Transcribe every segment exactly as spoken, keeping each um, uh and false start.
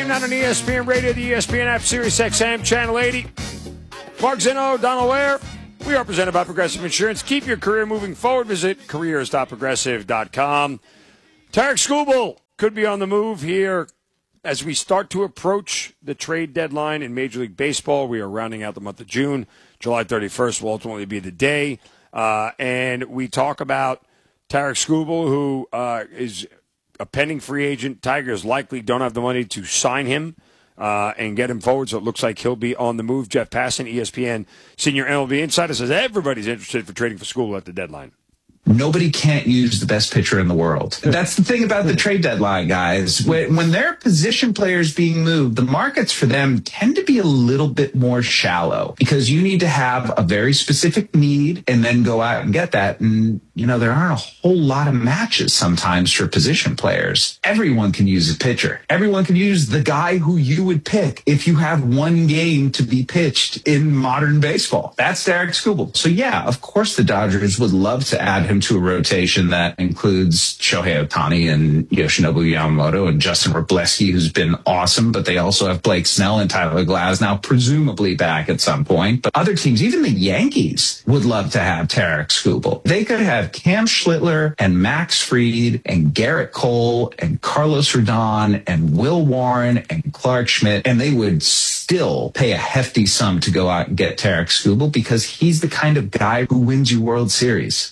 Game Night on E S P N Radio, the E S P N app, Sirius X M, Channel eighty. Mark Zinno, Donald Ware. We are presented by Progressive Insurance. Keep your career moving forward. Visit careers dot progressive dot com. Tarik Skubal could be on the move here as we start to approach the trade deadline in Major League Baseball. We are rounding out the month of June. July thirty-first will ultimately be the day. Uh, and we talk about Tarik Skubal, who uh, is a pending free agent. Tigers likely don't have the money to sign him uh, and get him forward, so it looks like he'll be on the move. Jeff Passan, E S P N senior M L B insider, says everybody's interested for trading for Skubal at the deadline. Nobody can't use the best pitcher in the world. That's the thing about the trade deadline, guys. When, when there are position players being moved, the markets for them tend to be a little bit more shallow because you need to have a very specific need and then go out and get that. And, you know, there aren't a whole lot of matches sometimes for position players. Everyone can use a pitcher. Everyone can use the guy who you would pick if you have one game to be pitched in modern baseball. That's Tarik Skubal. So, yeah, of course the Dodgers would love to add him to a rotation that includes Shohei Ohtani and Yoshinobu Yamamoto and Justin Wrobleski, who's been awesome, but they also have Blake Snell and Tyler Glasnow presumably back at some point. But other teams, even the Yankees, would love to have Tarik Skubal. They could have Cam Schlittler and Max Fried and Garrett Cole and Carlos Rodon and Will Warren and Clark Schmidt, and they would still pay a hefty sum to go out and get Tarik Skubal because he's the kind of guy who wins you World Series.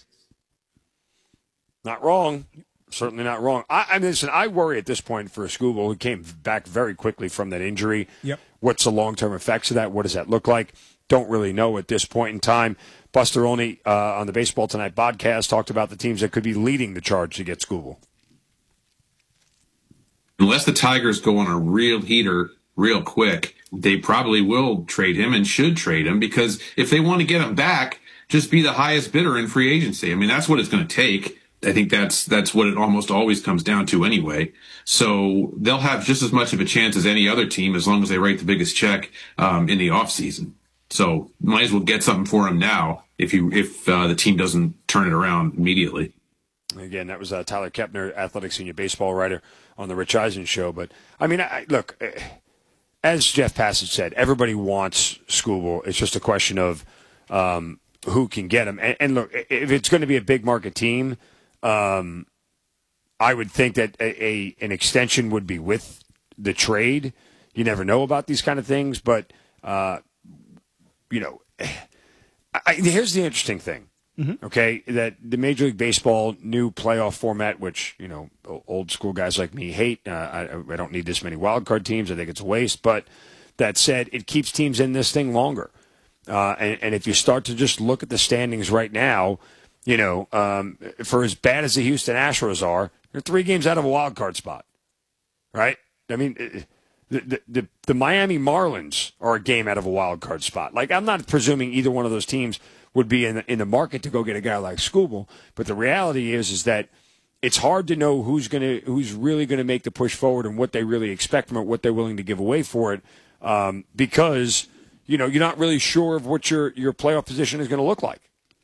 Not wrong. Certainly not wrong. I, I mean, listen, I worry at this point for Skubal, who came back very quickly from that injury. Yep. What's the long-term effects of that? What does that look like? Don't really know at this point in time. Buster Olney uh, on the Baseball Tonight podcast talked about the teams that could be leading the charge to get Skubal. Unless the Tigers go on a real heater real quick, they probably will trade him and should trade him because if they want to get him back, just be the highest bidder in free agency. I mean, that's what it's going to take. I think that's that's what it almost always comes down to anyway. So they'll have just as much of a chance as any other team as long as they write the biggest check um, in the offseason. So might as well get something for him now if you if uh, the team doesn't turn it around immediately. Again, that was uh, Tyler Kepner, athletic senior baseball writer on the Rich Eisen show. But, I mean, I, look, as Jeff Passan said, everybody wants Skubal. It's just a question of um, who can get him. And, and look, if it's going to be a big market team, Um, I would think that a, a an extension would be with the trade. You never know about these kind of things, but uh, you know, I, here's the interesting thing. Mm-hmm. Okay, that the Major League Baseball new playoff format, which you know old school guys like me hate. Uh, I, I don't need this many wild card teams. I think it's a waste. But that said, it keeps teams in this thing longer. Uh, and, and if you start to just look at the standings right now. You know, um, for as bad as the Houston Astros are, they're three games out of a wild card spot, right? I mean, the, the the the Miami Marlins are a game out of a wild card spot. Like, I'm not presuming either one of those teams would be in the, in the market to go get a guy like Skubal, but the reality is is that it's hard to know who's gonna who's really gonna make the push forward and what they really expect from it, what they're willing to give away for it, um, because you know you're not really sure of what your your playoff position is going to look like.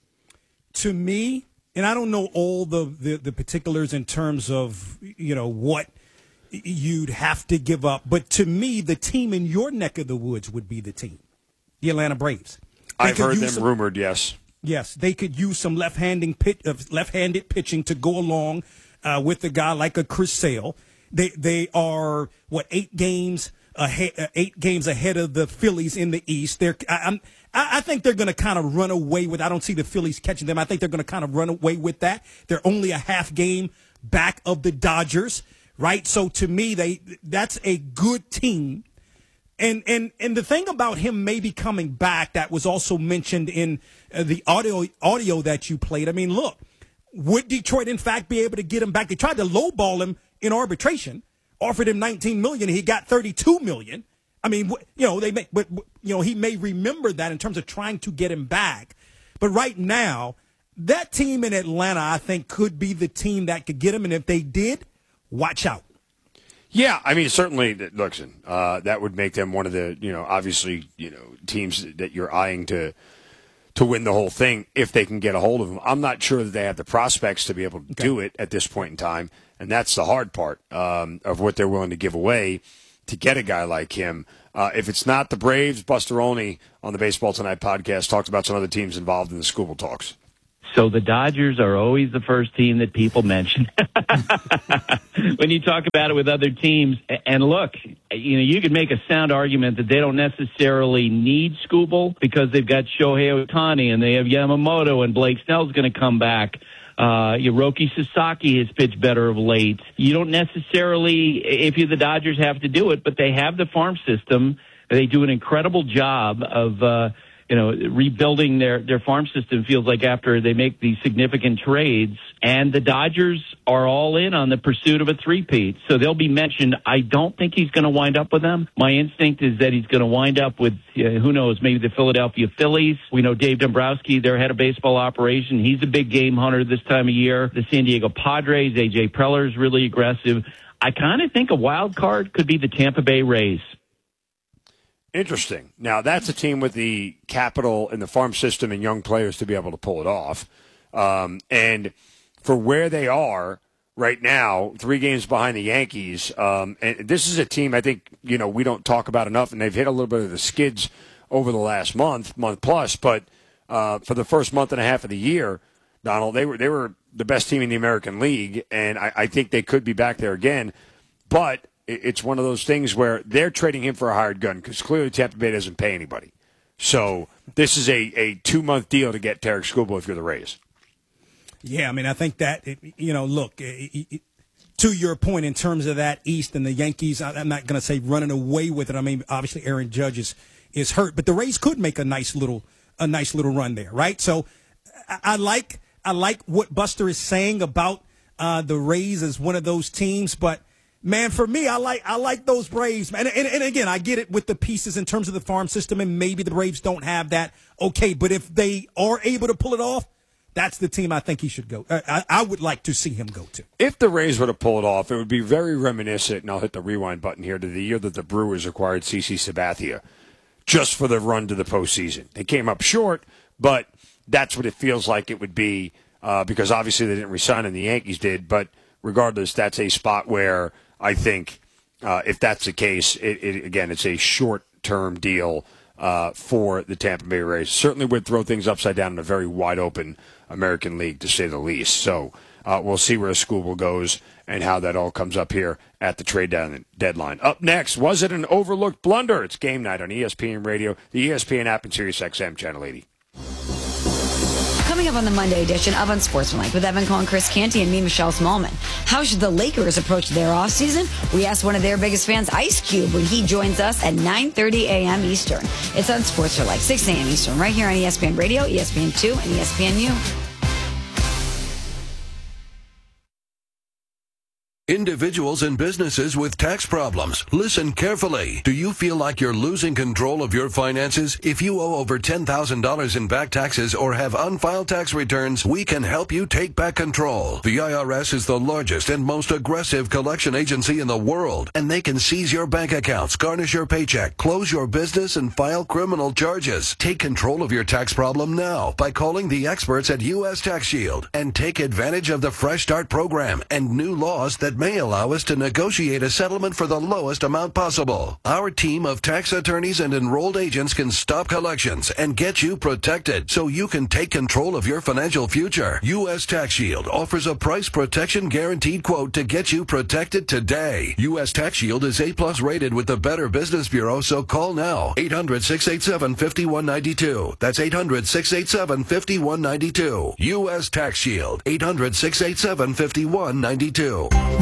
To me, and I don't know all the, the, the particulars in terms of, you know, what you'd have to give up, but to me, the team in your neck of the woods would be the team, the Atlanta Braves. They I've heard them some, rumored, yes. Yes, they could use some left-handed, pitch, uh, left-handed pitching to go along uh, with a guy like a Chris Sale. They, they are, what, eight games ahead, uh, eight games ahead of the Phillies in the East. They're, I, I'm I think they're going to kind of run away with. I don't see the Phillies catching them. I think they're going to kind of run away with that. They're only a half game back of the Dodgers, right? So to me, they that's a good team. And and and the thing about him maybe coming back that was also mentioned in uh, the audio audio that you played. I mean, look, would Detroit in fact be able to get him back? They tried to lowball him in arbitration, offered him nineteen million dollars. He got thirty-two million dollars. I mean, you know, they may, but you know, he may remember that in terms of trying to get him back. But right now, that team in Atlanta, I think, could be the team that could get him. And if they did, watch out. Yeah, I mean, certainly, listen, uh, that would make them one of the, you know, obviously, you know, teams that you're eyeing to to win the whole thing if they can get a hold of him. I'm not sure that they have the prospects to be able to okay. do it at this point in time, and that's the hard part um, of what they're willing to give away to get a guy like him. Uh, if it's not the Braves, Buster Olney on the Baseball Tonight podcast talked about some other teams involved in the Scooble talks. So the Dodgers are always the first team that people mention when you talk about it with other teams. And look, you know, you could make a sound argument that they don't necessarily need Scooble because they've got Shohei Ohtani and they have Yamamoto and Blake Snell's going to come back. Uh, Hiroki Sasaki has pitched better of late. You don't necessarily, if you're the Dodgers, have to do it, but they have the farm system. They do an incredible job of, uh, you know, rebuilding their, their farm system, feels like, after they make these significant trades. And the Dodgers are all in on the pursuit of a three-peat. So they'll be mentioned. I don't think he's going to wind up with them. My instinct is that he's going to wind up with, uh, who knows, maybe the Philadelphia Phillies. We know Dave Dombrowski, their head of baseball operation. He's a big game hunter this time of year. The San Diego Padres, A J Preller is really aggressive. I kind of think a wild card could be the Tampa Bay Rays. Interesting. Now, that's a team with the capital and the farm system and young players to be able to pull it off. Um, and for where they are right now, three games behind the Yankees, um, and this is a team I think, you know, we don't talk about enough, and they've hit a little bit of the skids over the last month, month plus, but uh, for the first month and a half of the year, Donald, they were they were the best team in the American League, and I, I think they could be back there again. But it's one of those things where they're trading him for a hired gun because clearly Tampa Bay doesn't pay anybody. So this is a, a two-month deal to get Tarik Skubal if you're the Rays. Yeah, I mean, I think that, you know, look, to your point in terms of that East and the Yankees, I'm not going to say running away with it. I mean, obviously Aaron Judge is, is hurt, but the Rays could make a nice little a nice little run there, right? So I, I like I like what Buster is saying about uh, the Rays as one of those teams, but man, for me, I like I like those Braves, man. And, and, and again, I get it with the pieces in terms of the farm system, and maybe the Braves don't have that. Okay, but if they are able to pull it off, that's the team I think he should go. I, I would like to see him go to. If the Rays were to pull it off, it would be very reminiscent, and I'll hit the rewind button here, to the year that the Brewers acquired CeCe Sabathia just for the run to the postseason. They came up short, but that's what it feels like it would be uh, because obviously they didn't resign and the Yankees did, but regardless, that's a spot where I think uh, if that's the case, it, it, again, it's a short-term deal uh, for the Tampa Bay Rays. Certainly would throw things upside down in a very wide-open American League, to say the least. So uh, we'll see where Skubal goes and how that all comes up here at the trade deadline. Up next, was it an overlooked blunder? It's Game Night on E S P N Radio, the E S P N app, and Sirius X M Channel eighty. Coming up on the Monday edition of Unsportsmanlike with Evan Cohen, Chris Canty, and me, Michelle Smallman. How should the Lakers approach their offseason? We asked one of their biggest fans, Ice Cube, when he joins us at nine thirty a.m. Eastern. It's Unsportsmanlike, six a.m. Eastern, right here on E S P N Radio, E S P N two, and E S P N U. Individuals and businesses with tax problems, listen carefully. Do you feel like you're losing control of your finances? If you owe over ten thousand dollars in back taxes or have unfiled tax returns, we can help you take back control. The I R S is the largest and most aggressive collection agency in the world, and they can seize your bank accounts, garnish your paycheck, close your business, and file criminal charges. Take control of your tax problem now by calling the experts at U S Tax Shield and take advantage of the Fresh Start program and new laws that may allow us to negotiate a settlement for the lowest amount possible. Our team of tax attorneys and enrolled agents can stop collections and get you protected so you can take control of your financial future. U S Tax Shield offers a price protection guaranteed quote to get you protected today. U S Tax Shield is A plus rated with the Better Business Bureau, so call now. eight hundred, six eight seven, five one nine two. That's eight hundred, six eight seven, five one nine two. U S Tax Shield. eight hundred, six eight seven, five one nine two.